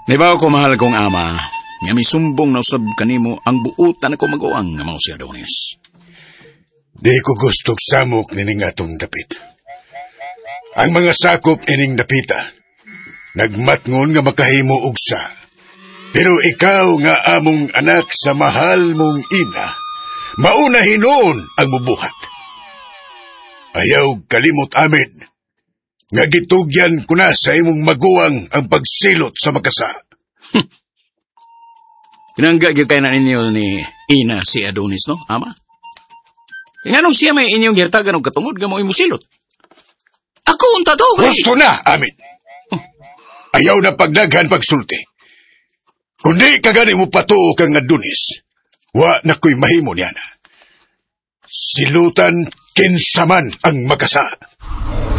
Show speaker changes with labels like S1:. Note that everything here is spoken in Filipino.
S1: Nabaw ko mahal kong ama, nga misumbong na usab kanimo ang buutan ako mag-uwang nga mao si Adonis.
S2: Di ko gustog samok nining atong dapit. Ang mga sakop ining dapita, nagmatngon nga makahimo ugsa. Pero ikaw nga among anak sa mahal mong ina, mauna hinuon ang mubuhat. Ayaw kalimot amin, nga gitugyan ko na sa imong maguwang ang pagsilot sa makasa.
S1: Pinangga gyud kay na ninyo ni ina si Adonis, no, ama? Nganong siya may inyong girtagan og katungod nga mo imusilot? Ako unta daw.
S2: Gusto na, amin. Ayaw na pagdaghan pagsulti. Kundi kagani mo patuo kang Adonis, wa na ko'y mahimo niya na. Silutan kinsaman ang makasa.